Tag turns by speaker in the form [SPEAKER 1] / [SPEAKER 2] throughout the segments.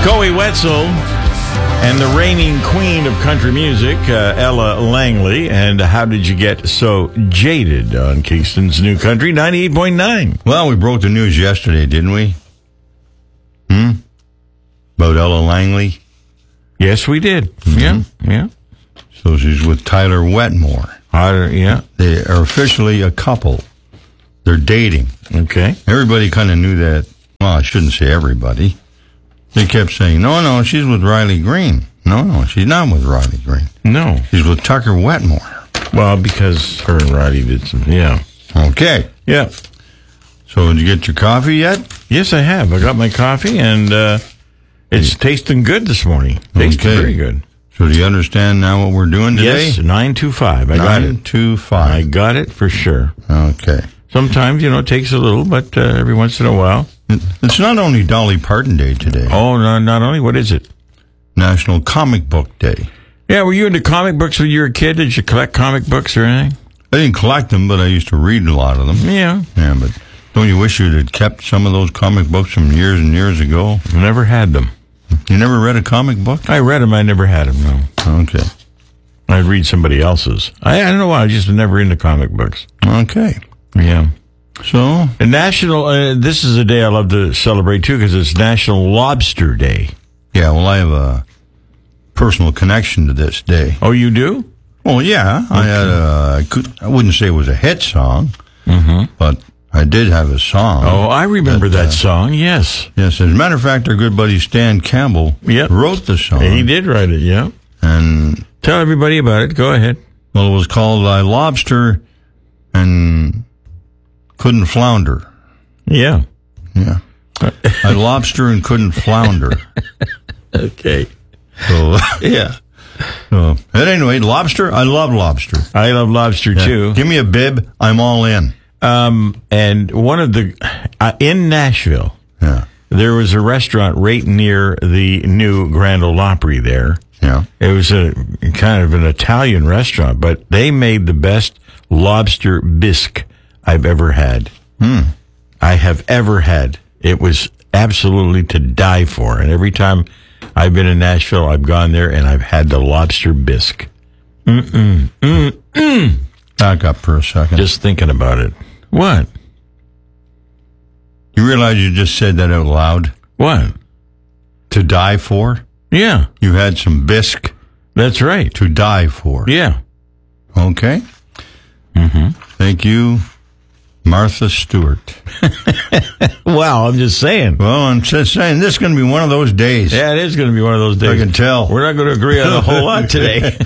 [SPEAKER 1] Coey Wetzel and the reigning queen of country music, Ella Langley, and How Did You Get So Jaded on Kingston's New Country 98.9.
[SPEAKER 2] Well, we broke the news yesterday, didn't we? About Ella Langley?
[SPEAKER 1] Yes, we did. Yeah.
[SPEAKER 2] So she's with Tyler Wetmore.
[SPEAKER 1] Yeah.
[SPEAKER 2] They are officially a couple. They're dating.
[SPEAKER 1] Okay.
[SPEAKER 2] Everybody kind of knew that. Well, I shouldn't say everybody. They kept saying, no, she's with Riley Green. No, she's not with Riley Green.
[SPEAKER 1] No.
[SPEAKER 2] She's with Tucker Wetmore.
[SPEAKER 1] Well, because her and Riley did some, yeah.
[SPEAKER 2] Okay.
[SPEAKER 1] Yeah.
[SPEAKER 2] So did you get your coffee yet?
[SPEAKER 1] Yes, I have. I got my coffee, and it's tasting good this morning. Tasting very good.
[SPEAKER 2] So do you understand now what we're doing today?
[SPEAKER 1] Yes, 925. I got it.
[SPEAKER 2] 925.
[SPEAKER 1] I got it for sure.
[SPEAKER 2] Okay.
[SPEAKER 1] Sometimes, it takes a little, but every once in a while.
[SPEAKER 2] It's not only Dolly Parton Day today.
[SPEAKER 1] Oh, no, not only. What is it?
[SPEAKER 2] National Comic Book Day.
[SPEAKER 1] Yeah, were you into comic books when you were a kid? Did you collect comic books or anything?
[SPEAKER 2] I didn't collect them, but I used to read a lot of them.
[SPEAKER 1] Yeah.
[SPEAKER 2] Yeah, but don't you wish you had kept some of those comic books from years and years ago?
[SPEAKER 1] Never had them.
[SPEAKER 2] You never read a comic book?
[SPEAKER 1] I read them. I never had them, no.
[SPEAKER 2] Okay.
[SPEAKER 1] I'd read somebody else's. I don't know why. I just never into comic books.
[SPEAKER 2] Okay.
[SPEAKER 1] Yeah.
[SPEAKER 2] So?
[SPEAKER 1] And this is a day I love to celebrate, too, because it's National Lobster Day.
[SPEAKER 2] Yeah, well, I have a personal connection to this day.
[SPEAKER 1] Oh, you do?
[SPEAKER 2] Well, yeah. Okay. I wouldn't say it was a hit song, but I did have a song.
[SPEAKER 1] Oh, I remember that song, yes.
[SPEAKER 2] Yes, as a matter of fact, our good buddy Stan Campbell wrote the song.
[SPEAKER 1] He did write it, yeah.
[SPEAKER 2] And
[SPEAKER 1] tell everybody about it. Go ahead.
[SPEAKER 2] Well, it was called I Lobster and Couldn't Flounder.
[SPEAKER 1] Yeah.
[SPEAKER 2] Yeah. I lobster and couldn't flounder.
[SPEAKER 1] Okay.
[SPEAKER 2] So, yeah. So, at any rate, lobster, I love lobster.
[SPEAKER 1] I love lobster, too.
[SPEAKER 2] Give me a bib, I'm all in.
[SPEAKER 1] And one of the, in Nashville, there was a restaurant right near the new Grand Ole Opry there.
[SPEAKER 2] Yeah.
[SPEAKER 1] It was a kind of an Italian restaurant, but they made the best lobster bisque I've ever had. I have ever had. It was absolutely to die for. And every time I've been in Nashville, I've gone there and I've had the lobster bisque.
[SPEAKER 2] Back up for a second.
[SPEAKER 1] Just thinking about it. What?
[SPEAKER 2] You realize you just said that out loud?
[SPEAKER 1] What?
[SPEAKER 2] To die for?
[SPEAKER 1] Yeah.
[SPEAKER 2] You had some bisque.
[SPEAKER 1] That's right.
[SPEAKER 2] To die for.
[SPEAKER 1] Yeah.
[SPEAKER 2] Okay. Thank you, Martha Stewart.
[SPEAKER 1] Well, I'm just saying.
[SPEAKER 2] Well, I'm just saying this is going to be one of those days.
[SPEAKER 1] Yeah, it is going to be one of those days.
[SPEAKER 2] I can tell.
[SPEAKER 1] We're not going to agree on a whole lot today.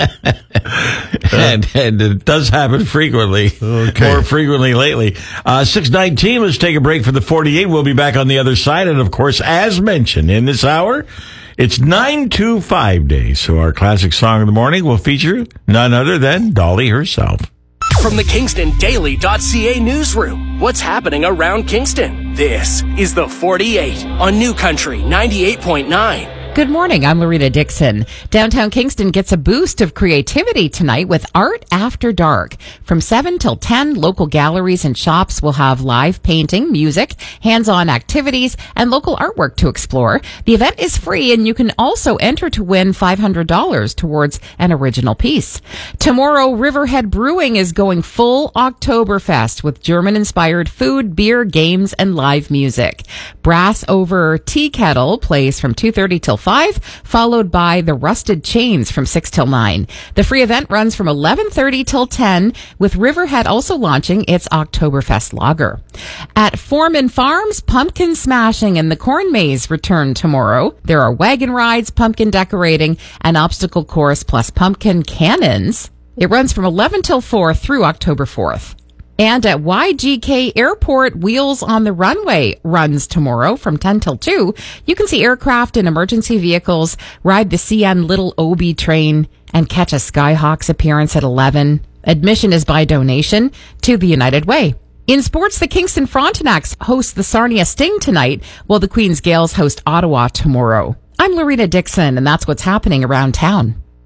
[SPEAKER 1] and it does happen frequently.
[SPEAKER 2] Okay.
[SPEAKER 1] More frequently lately. 6:19, let's take a break for the 48. We'll be back on the other side. And, of course, as mentioned in this hour, it's 925 Day. So our classic song of the morning will feature none other than Dolly herself.
[SPEAKER 3] From the KingstonDaily.ca newsroom, what's happening around Kingston? This is the 48 on New Country 98.9.
[SPEAKER 4] Good morning. I'm Loretta Dixon. Downtown Kingston gets a boost of creativity tonight with Art After Dark. From 7 till 10, local galleries and shops will have live painting, music, hands-on activities, and local artwork to explore. The event is free, and you can also enter to win $500 towards an original piece. Tomorrow, Riverhead Brewing is going full Oktoberfest with German-inspired food, beer, games, and live music. Brass Over Tea Kettle plays from 2:30 till 5, followed by the Rusted Chains from 6 till 9. The free event runs from 11:30 till 10, with Riverhead also launching its Oktoberfest lager. At Foreman Farms, pumpkin smashing and the corn maze return tomorrow. There are wagon rides, pumpkin decorating, an obstacle course, plus pumpkin cannons. It runs from 11 till 4 through October 4th. And at YGK Airport, Wheels on the Runway runs tomorrow from 10 till 2. You can see aircraft and emergency vehicles, ride the CN Little Obi train, and catch a Skyhawks appearance at 11. Admission is by donation to the United Way. In sports, the Kingston Frontenacs host the Sarnia Sting tonight, while the Queen's Gales host Ottawa tomorrow. I'm Loretta Dixon, and that's what's happening around town.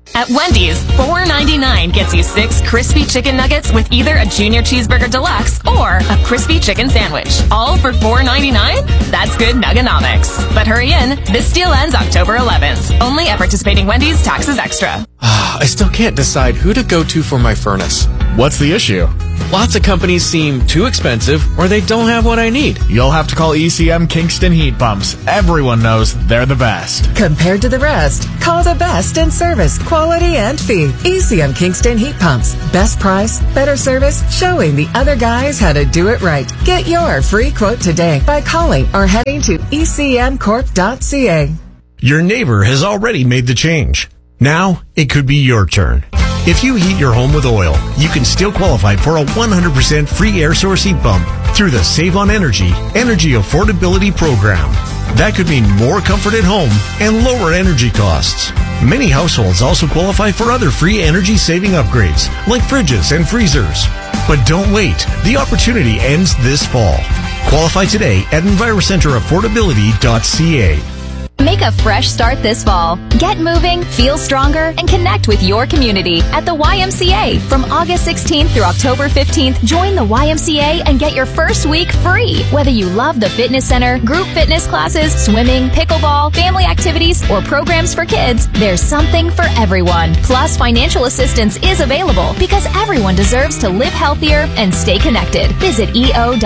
[SPEAKER 5] At Wendy's, $4.99 gets you 6 crispy chicken nuggets with either a Junior Cheeseburger Deluxe or a crispy chicken sandwich. All for $4.99? That's good nuggenomics. But hurry in, this deal ends October 11th. Only at participating Wendy's, taxes extra.
[SPEAKER 6] I still can't decide who to go to for my furnace.
[SPEAKER 7] What's the issue?
[SPEAKER 6] Lots of companies seem too expensive or they don't have what I need.
[SPEAKER 7] You'll have to call ECM Kingston Heat Pumps. Everyone knows they're the best.
[SPEAKER 8] Compared to the rest, call the best in service, quality, and fee. ECM Kingston Heat Pumps. Best price, better service, showing the other guys how to do it right. Get your free quote today by calling or heading to ecmcorp.ca.
[SPEAKER 9] Your neighbor has already made the change. Now, it could be your turn. If you heat your home with oil, you can still qualify for a 100% free air source heat pump through the Save on Energy Affordability Program. That could mean more comfort at home and lower energy costs. Many households also qualify for other free energy-saving upgrades, like fridges and freezers. But don't wait. The opportunity ends this fall. Qualify today at EnviroCenterAffordability.ca.
[SPEAKER 10] Make a fresh start this fall. Get moving, feel stronger, and connect with your community at the YMCA. From August 16th through October 15th, join the YMCA and get your first week free. Whether you love the fitness center, group fitness classes, swimming, pickleball, family activities, or programs for kids, there's something for everyone. Plus, financial assistance is available because everyone deserves to live healthier and stay connected. Visit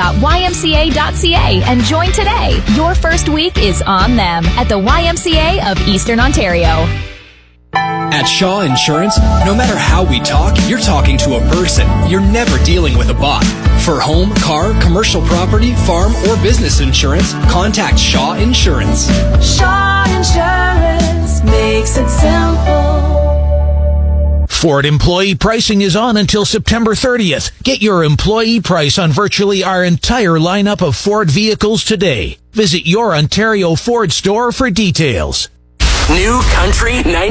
[SPEAKER 10] eo.ymca.ca and join today. Your first week is on them at the YMCA of Eastern Ontario.
[SPEAKER 3] At Shaw Insurance, no matter how we talk, you're talking to a person. You're never dealing with a bot. For home, car, commercial property, farm, or business insurance, contact Shaw Insurance.
[SPEAKER 11] Shaw Insurance makes it simple.
[SPEAKER 12] Ford employee pricing is on until September 30th. Get your employee price on virtually our entire lineup of Ford vehicles today. Visit your Ontario Ford store for details.
[SPEAKER 3] New Country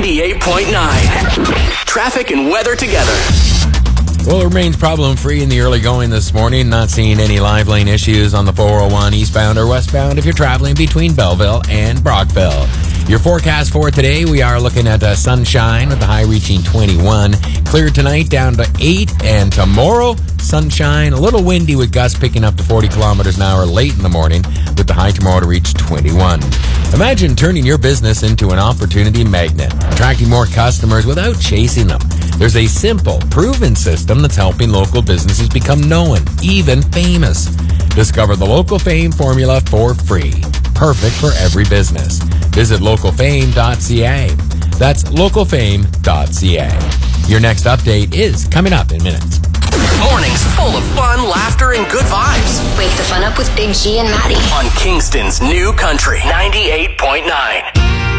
[SPEAKER 3] 98.9. Traffic and weather together.
[SPEAKER 13] Well, it remains problem-free in the early going this morning. Not seeing any live lane issues on the 401 eastbound or westbound if you're traveling between Belleville and Brockville. Your forecast for today, we are looking at sunshine with the high reaching 21. Clear tonight down to 8. And tomorrow, sunshine, a little windy with gusts picking up to 40 kilometers an hour late in the morning with the high tomorrow to reach 21. Imagine turning your business into an opportunity magnet, attracting more customers without chasing them. There's a simple, proven system that's helping local businesses become known, even famous. Discover the Local Fame formula for free. Perfect for every business. Visit localfame.ca. That's localfame.ca. Your next update is coming up in minutes.
[SPEAKER 3] Mornings full of fun, laughter, and good vibes.
[SPEAKER 14] Wake the fun up with Big G and Maddie.
[SPEAKER 3] On Kingston's New Country 98.9.